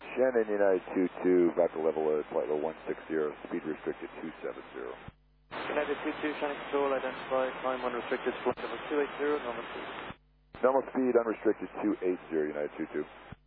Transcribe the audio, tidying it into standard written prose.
Shannon, United 22, back to level flight level 160, speed restricted 270. United 22, Shannon Control, identify climb unrestricted, flight level 280, normal speed. Normal speed unrestricted 280, United 22.